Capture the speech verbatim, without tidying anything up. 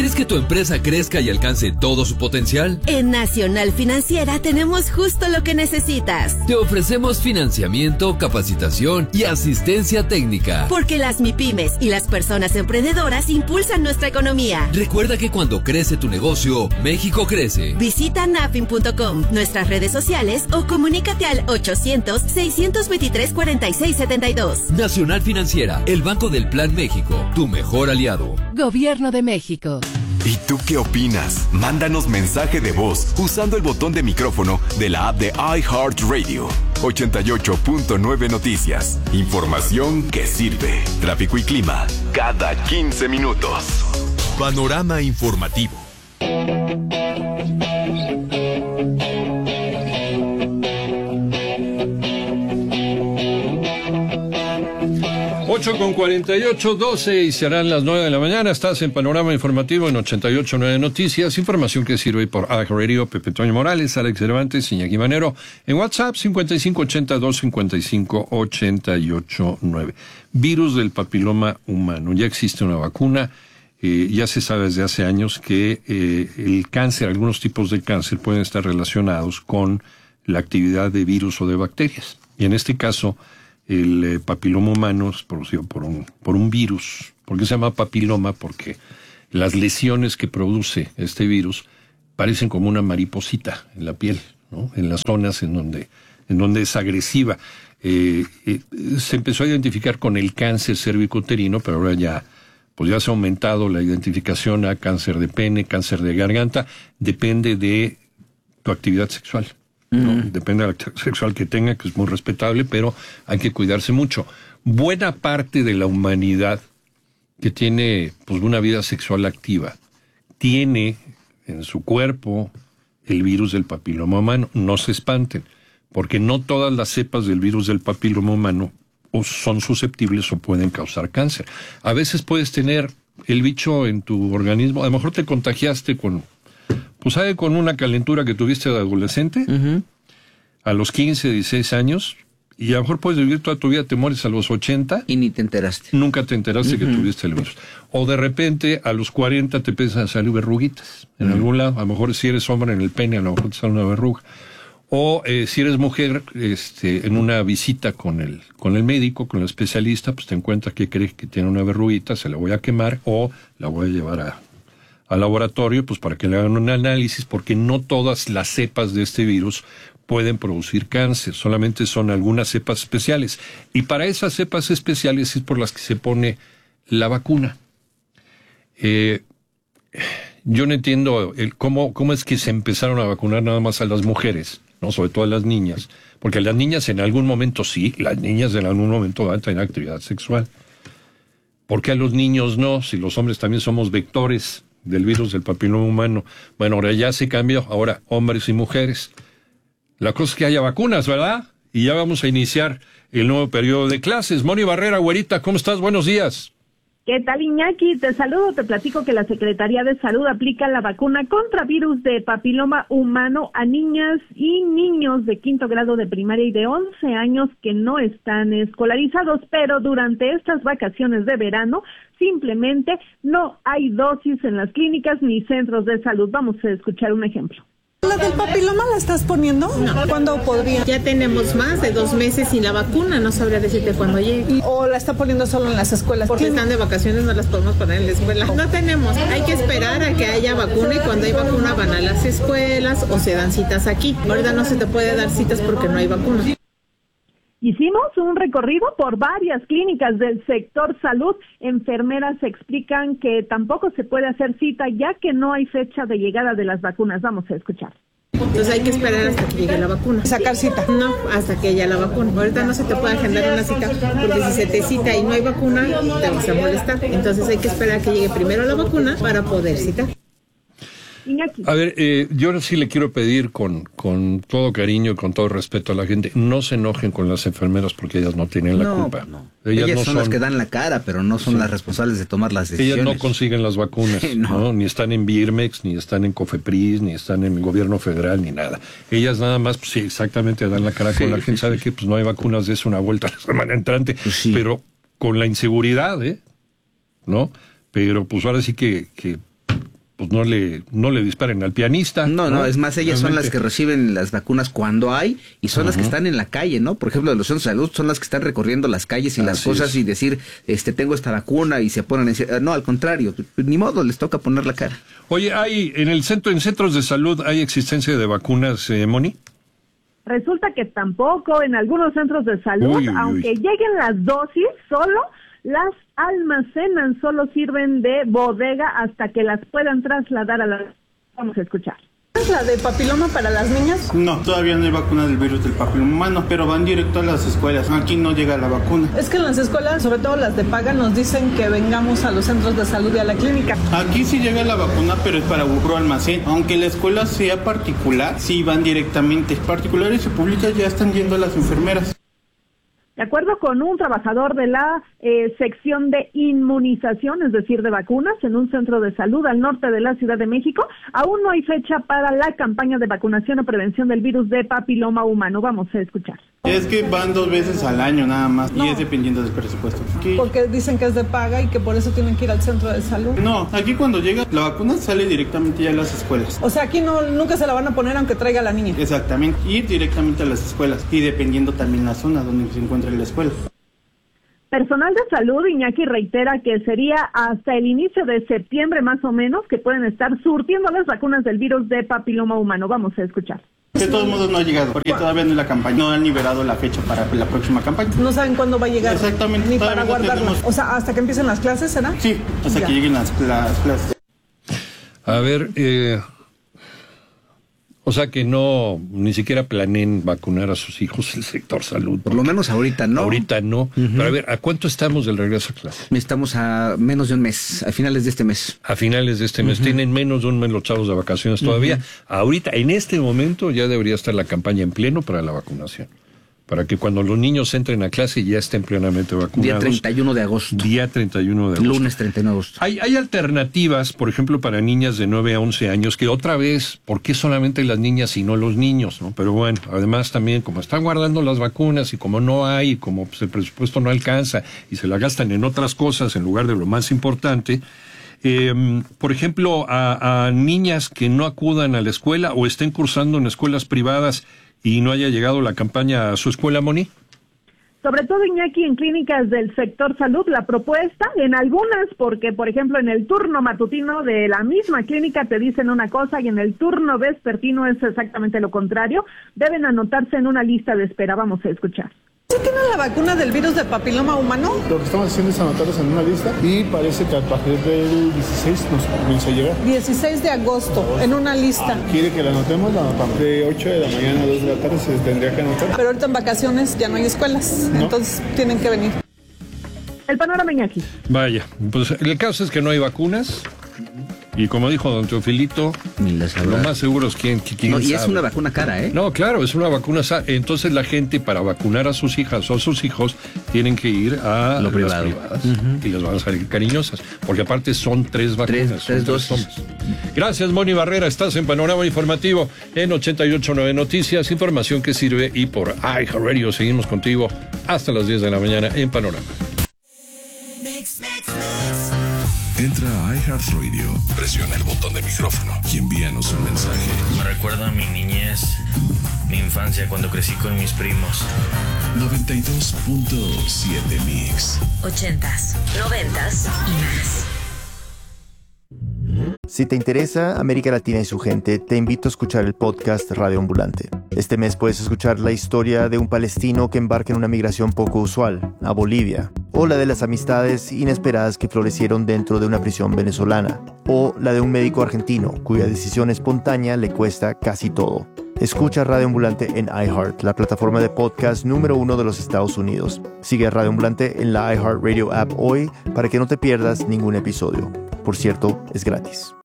¿Quieres que tu empresa crezca y alcance todo su potencial? En Nacional Financiera tenemos justo lo que necesitas. Te ofrecemos financiamiento, capacitación y asistencia técnica. Porque las MIPYMES y las personas emprendedoras impulsan nuestra economía. Recuerda que cuando crece tu negocio, México crece. Visita nafin punto com, nuestras redes sociales o comunícate al ochocientos, seiscientos veintitrés, cuarenta y seis setenta y dos. Nacional Financiera, el Banco del Plan México, tu mejor aliado. Gobierno de México. ¿Y tú qué opinas? Mándanos mensaje de voz usando el botón de micrófono de la app de iHeartRadio. ochenta y ocho punto nueve Noticias. Información que sirve. Tráfico y clima cada quince minutos. Panorama informativo. ocho con cuarenta y ocho, doce y serán las nueve de la mañana. Estás en Panorama Informativo en ochenta y ocho punto nueve Noticias. Información que sirve por iHeartRadio. Pepe Toño Morales, Alex Cervantes, Iñaki Manero. En WhatsApp cincuenta y cinco ochenta dos cincuenta y cinco ochenta y ocho nueve. Virus del papiloma humano. Ya existe una vacuna. Eh, ya se sabe desde hace años que eh, el cáncer, algunos tipos de cáncer pueden estar relacionados con la actividad de virus o de bacterias. Y en este caso, el eh, papiloma humano es producido por un, por un virus. ¿Por qué se llama papiloma? Porque las lesiones que produce este virus parecen como una mariposita en la piel, ¿no? En las zonas en donde, en donde es agresiva. Eh, eh, se empezó a identificar con el cáncer cervicouterino, pero ahora ya, pues ya se ha aumentado la identificación a cáncer de pene, cáncer de garganta. Depende de tu actividad sexual. ¿no? Mm. Depende de la actividad sexual que tenga, que es muy respetable, pero hay que cuidarse mucho. Buena parte de la humanidad que tiene pues una vida sexual activa tiene en su cuerpo el virus del papiloma humano. No se espanten, porque no todas las cepas del virus del papiloma humano o son susceptibles o pueden causar cáncer. A veces puedes tener el bicho en tu organismo, a lo mejor te contagiaste con, pues sabe, con una calentura que tuviste de adolescente, uh-huh. a los quince, dieciséis años, y a lo mejor puedes vivir toda tu vida, te mueres a los ochenta. Y ni te enteraste. Nunca te enteraste uh-huh. que tuviste el virus. O de repente, a los cuarenta te empiezan a salir verruguitas en uh-huh. algún lado. A lo mejor si eres hombre en el pene, a lo mejor te sale una verruga. O eh, si eres mujer, este, en una visita con el, con el médico, con el especialista, pues te encuentras que crees que tiene una verruguita, se la voy a quemar o la voy a llevar a, al laboratorio, pues para que le hagan un análisis, porque no todas las cepas de este virus pueden producir cáncer, solamente son algunas cepas especiales. Y para esas cepas especiales es por las que se pone la vacuna. Eh, yo no entiendo el, cómo, cómo es que se empezaron a vacunar nada más a las mujeres, no, sobre todo a las niñas, porque las niñas en algún momento sí, las niñas en algún momento van a tener actividad sexual. ¿Por qué a los niños no? Si los hombres también somos vectores del virus del papiloma humano. Bueno, ahora ya se cambió, ahora hombres y mujeres. La cosa es que haya vacunas, ¿verdad? Y ya vamos a iniciar el nuevo periodo de clases. Moni Barrera, güerita, ¿cómo estás? Buenos días. ¿Qué tal, Iñaki? Te saludo, te platico que la Secretaría de Salud aplica la vacuna contra virus de papiloma humano a niñas y niños de quinto grado de primaria y de once años que no están escolarizados, pero durante estas vacaciones de verano simplemente no hay dosis en las clínicas ni centros de salud. Vamos a escuchar un ejemplo. ¿La del papiloma la estás poniendo? No. ¿Cuándo podría? Ya tenemos más de dos meses sin la vacuna, no sabría decirte cuándo llegue. ¿O la está poniendo solo en las escuelas? Porque están de vacaciones, no las podemos poner en la escuela. No tenemos, hay que esperar a que haya vacuna y cuando hay vacuna van a las escuelas o se dan citas aquí. Ahorita no se te puede dar citas porque no hay vacuna. Hicimos un recorrido por varias clínicas del sector salud. Enfermeras explican que tampoco se puede hacer cita ya que no hay fecha de llegada de las vacunas. Vamos a escuchar. Entonces hay que esperar hasta que llegue la vacuna. ¿Sacar cita? No, hasta que haya la vacuna. Ahorita no se te puede agendar una cita porque si se te cita y no hay vacuna, te vas a molestar. Entonces hay que esperar a que llegue primero la vacuna para poder citar. A ver, eh, yo sí le quiero pedir con, con todo cariño y con todo respeto a la gente, no se enojen con las enfermeras porque ellas no tienen la no, culpa. No. Ellas, ellas no son, son las que dan la cara, pero no son sí. las responsables de tomar las decisiones. Ellas no consiguen las vacunas, no. ¿no? Ni están en Birmex, ni están en Cofepris, ni están en el gobierno federal, ni nada. Ellas nada más, pues sí, exactamente dan la cara sí, con la gente. Sí, sabe sí. que pues no hay vacunas, de eso una vuelta la semana entrante, pues sí. pero con la inseguridad, ¿eh? ¿No? Pero pues ahora sí que... que pues no le no le disparen al pianista. No, no, no es más, ellas Realmente. son las que reciben las vacunas cuando hay y son uh-huh. las que están en la calle, ¿no? Por ejemplo, de los centros de salud son las que están recorriendo las calles y Así las cosas es. y decir, este, tengo esta vacuna y se ponen, en, no, al contrario, ni modo, les toca poner la cara. Oye, hay en el centro, en centros de salud hay existencia de vacunas, eh, Moni. Resulta que tampoco en algunos centros de salud, uy, uy, aunque uy. lleguen las dosis, solo las almacenan, solo sirven de bodega hasta que las puedan trasladar a la... Vamos a escuchar. ¿Es la de papiloma para las niñas? No, todavía no hay vacuna del virus del papiloma humano, pero van directo a las escuelas. Aquí no llega la vacuna. Es que en las escuelas, sobre todo las de paga, nos dicen que vengamos a los centros de salud y a la clínica. Aquí sí llega la vacuna, pero es para burro almacén. Aunque la escuela sea particular, sí van directamente. Particulares y públicas ya están yendo a las enfermeras. De acuerdo con un trabajador de la eh, sección de inmunización, es decir, de vacunas, en un centro de salud al norte de la Ciudad de México, aún no hay fecha para la campaña de vacunación o prevención del virus de papiloma humano. Vamos a escuchar. Es que van dos veces al año nada más no. y es dependiendo del presupuesto. Aquí... Porque dicen que es de paga y que por eso tienen que ir al centro de salud. No, aquí cuando llega la vacuna sale directamente ya a las escuelas. O sea, aquí no nunca se la van a poner aunque traiga a la niña. Exactamente, ir directamente a las escuelas y dependiendo también la zona donde se encuentra en la escuela. Personal de salud, Iñaki reitera que sería hasta el inicio de septiembre más o menos que pueden estar surtiendo las vacunas del virus de papiloma humano. Vamos a escuchar. De todos modos no ha llegado, porque todavía no es la campaña, no han liberado la fecha para la próxima campaña. No saben cuándo va a llegar. Exactamente. Ni para guardarlo. Tenemos... O sea, hasta que empiecen las clases, ¿será? Sí, hasta ya. que lleguen las, las clases. A ver, eh... O sea que no, ni siquiera planeen vacunar a sus hijos el sector salud. Por lo menos ahorita no. Ahorita no. Uh-huh. Pero a ver, ¿a cuánto estamos del regreso a clase? Estamos a menos de un mes, a finales de este mes. A finales de este mes. Uh-huh. Tienen menos de un mes los chavos de vacaciones todavía. Uh-huh. Ahorita, en este momento, ya debería estar la campaña en pleno para la vacunación. Para que cuando los niños entren a clase ya estén plenamente vacunados. Día treinta y uno de agosto. Día treinta y uno de agosto. Lunes treinta y uno de agosto. Hay, hay alternativas, por ejemplo, para niñas de nueve a once años, que otra vez, ¿por qué solamente las niñas y no los niños? ¿No? Pero bueno, además también, como están guardando las vacunas y como no hay, como pues, el presupuesto no alcanza y se la gastan en otras cosas en lugar de lo más importante, eh, por ejemplo, a, a niñas que no acudan a la escuela o estén cursando en escuelas privadas y no haya llegado la campaña a su escuela, Moni. Sobre todo, Iñaki, en clínicas del sector salud, la propuesta, en algunas, porque, por ejemplo, en el turno matutino de la misma clínica te dicen una cosa y en el turno vespertino es exactamente lo contrario, deben anotarse en una lista de espera. Vamos a escuchar. ¿Sí tiene la vacuna del virus de papiloma humano? Lo que estamos haciendo es anotarlos en una lista y parece que a partir del dieciséis nos comienza a llegar. dieciséis de agosto, en una lista. Ah, ¿quiere que la anotemos? La anotamos. De ocho de la mañana a dos de la tarde se tendría que anotar. Pero ahorita en vacaciones ya no hay escuelas, ¿no? Entonces tienen que venir. El panorama, Iñaki. Vaya, pues el caso es que no hay vacunas. Y como dijo don Teofilito, lo más seguro es quien, quien no, y sabe. es una vacuna cara, ¿eh? No, claro, es una vacuna. Entonces la gente para vacunar a sus hijas o a sus hijos tienen que ir a lo privado. Las privadas uh-huh. y les van a salir cariñosas, porque aparte son tres vacunas. Tres, tres dosis. Gracias, Moni Barrera. Estás en Panorama Informativo en ochenta y ocho punto nueve Noticias, información que sirve y por iHeartRadio. Seguimos contigo hasta las diez de la mañana en Panorama. Entra a iHeartRadio, presiona el botón de micrófono y envíanos un mensaje. Me recuerda a mi niñez, mi infancia cuando crecí con mis primos. noventa y dos punto siete Mix. Ochentas, noventas y más. Si te interesa América Latina y su gente, te invito a escuchar el podcast Radio Ambulante. Este mes puedes escuchar la historia de un palestino que embarca en una migración poco usual, a Bolivia, o la de las amistades inesperadas que florecieron dentro de una prisión venezolana, o la de un médico argentino cuya decisión espontánea le cuesta casi todo. Escucha Radio Ambulante en iHeart, la plataforma de podcast número uno de los Estados Unidos. Sigue a Radio Ambulante en la iHeartRadio app hoy para que no te pierdas ningún episodio. Por cierto, es gratis.